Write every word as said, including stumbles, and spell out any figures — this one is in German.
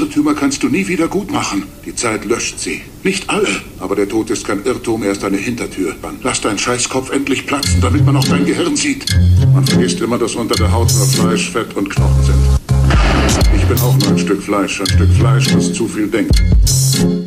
Irrtümer kannst du nie wieder gut machen. Die Zeit löscht sie. Nicht alle, aber der Tod ist kein Irrtum, er ist eine Hintertür. Dann lass deinen Scheißkopf endlich platzen, damit man auch dein Gehirn sieht. Man vergisst immer, dass unter der Haut nur Fleisch, Fett und Knochen sind. Ich bin auch nur ein Stück Fleisch, ein Stück Fleisch, das zu viel denkt.